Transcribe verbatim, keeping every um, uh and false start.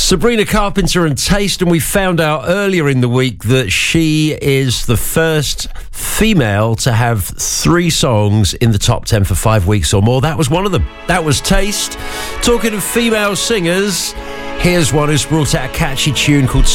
Sabrina Carpenter and Taste, and we found out earlier in the week that she is the first female to have three songs in the top ten for five weeks or more. That was one of them. That was Taste. Talking of female singers, here's one who's brought out a catchy tune called